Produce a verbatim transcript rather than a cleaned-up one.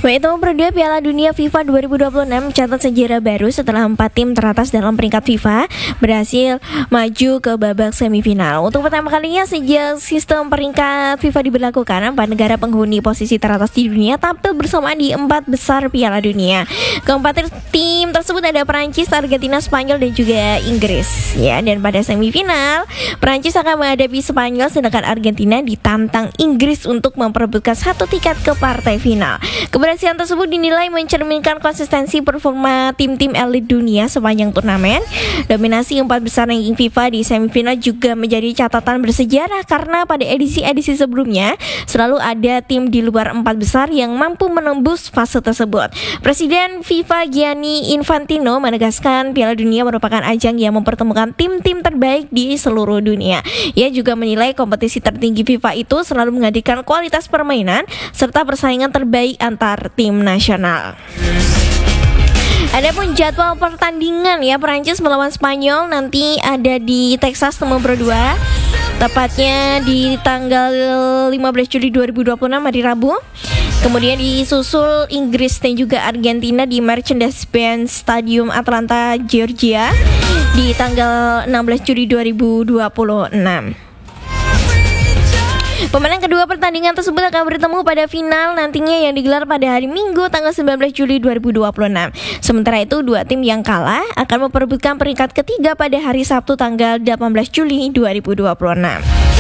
Baik, itu berdua Piala Dunia FIFA dua ribu dua puluh enam mencatat sejarah baru setelah empat tim teratas dalam peringkat FIFA berhasil maju ke babak semifinal. Untuk pertama kalinya sejak sistem peringkat FIFA diberlakukan, empat negara penghuni posisi teratas di dunia tampil bersamaan di empat besar Piala Dunia. Keempat tim tersebut ada Perancis, Argentina, Spanyol dan juga Inggris. Ya, dan pada semifinal Perancis akan menghadapi Spanyol, sedangkan Argentina ditantang Inggris untuk memperebutkan satu tiket ke partai final. Keberhasilan tersebut dinilai mencerminkan konsistensi performa tim-tim elit dunia sepanjang turnamen. Dominasi empat besar ranking FIFA di semifinal juga menjadi catatan bersejarah karena pada edisi-edisi sebelumnya selalu ada tim di luar empat besar yang mampu menembus fase tersebut. Presiden FIFA Gianni Infantino menegaskan Piala Dunia merupakan ajang yang mempertemukan tim-tim terbaik di seluruh dunia. Ia juga menilai kompetisi tertinggi FIFA itu selalu menghadirkan kualitas permainan serta persaingan terbaik antar tim nasional. Adapun jadwal pertandingan ya, Perancis melawan Spanyol nanti ada di Texas nomor dua, tepatnya di tanggal lima belas Juli dua ribu dua puluh enam hari Rabu. Kemudian disusul Inggris dan juga Argentina di Mercedes-Benz Stadium Atlanta, Georgia di tanggal enam belas Juli dua ribu dua puluh enam. Pemenang kedua pertandingan tersebut akan bertemu pada final nantinya yang digelar pada hari Minggu tanggal sembilan belas Juli dua ribu dua puluh enam. Sementara itu dua tim yang kalah akan memperebutkan peringkat ketiga pada hari Sabtu tanggal delapan belas Juli dua ribu dua puluh enam.